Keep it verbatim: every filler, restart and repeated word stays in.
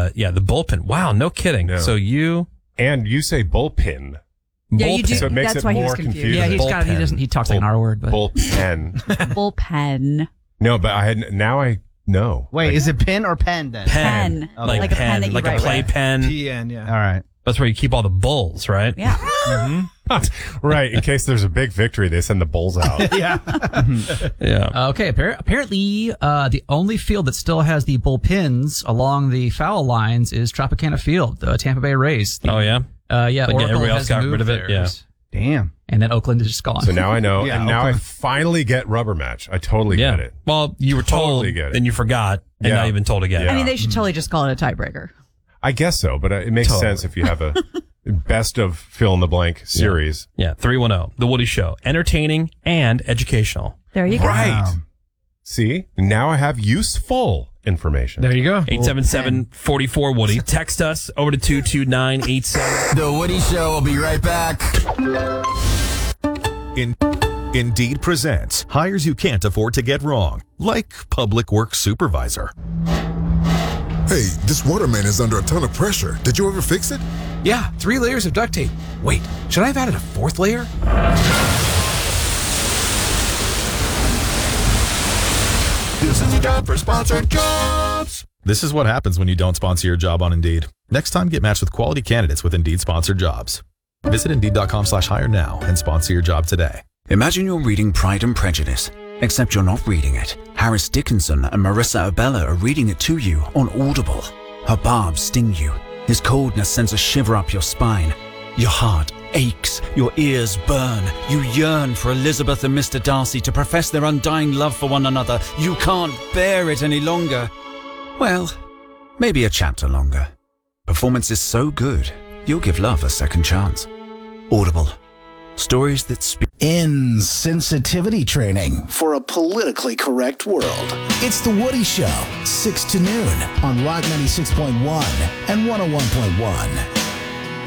uh, yeah, the bullpen. Wow, no kidding. Yeah. So you and you say bullpen. Yeah, you do. So it makes That's it why he was more confused. confusing. Yeah, he's got. He doesn't. He talks like an R word, but bullpen. Bullpen. No, but I had now I know. Wait, like, is it pen or pen then? pen, Pen. like, Like a pen, pen that you like write a play with. pen. P N, yeah. All right. That's where you keep all the bulls, right? Yeah. right, in case there's a big victory, they send the bulls out. Yeah. Yeah. Uh, okay. Appar- apparently, uh, the only field that still has the bullpens along the foul lines is Tropicana Field, the Tampa Bay Rays. The, Oh yeah. Uh, yeah. But yeah, Oracle everybody else has got moved rid of it, theirs. Damn. And then Oakland is just gone. So now I know, Yeah, and now I Oakland. finally get rubber match. I totally Yeah. get it. Well, you were Totally told, get it. then you forgot, and Yeah. now you've been told again. Yeah. I mean, they should totally just call it a tiebreaker. I guess so, but uh, it makes Totally. sense if you have a best of fill in the blank series. Yeah, three one zero. The Woody Show. Entertaining and educational. There you go. Right. See, now I have useful information. There you go. eight seven seven, four four, Woody. Text us over to two two nine eight seven. The Woody Show will be right back. In- Indeed presents hires you can't afford to get wrong, like public works supervisor. Hey, this waterman is under a ton of pressure. Did you ever fix it? Yeah, three layers of duct tape. Wait, should I have added a fourth layer? This is a job for sponsored jobs. This is what happens when you don't sponsor your job on Indeed. Next time, get matched with quality candidates with Indeed sponsored jobs. Visit Indeed.com slash hire now and sponsor your job today. Imagine you're reading Pride and Prejudice, except you're not reading it. Harris Dickinson and Marissa Abella are reading it to you on Audible. Her barbs sting you. His coldness sends a shiver up your spine. Your heart aches, your ears burn. You yearn for Elizabeth and Mister Darcy to profess their undying love for one another. You can't bear it any longer. Well, maybe a chapter longer. Performance is so good, you'll give love a second chance. Audible. Stories that speak. Insensitivity training for a politically correct world. It's The Woody Show, six to noon on Rock ninety-six point one and one oh one point one.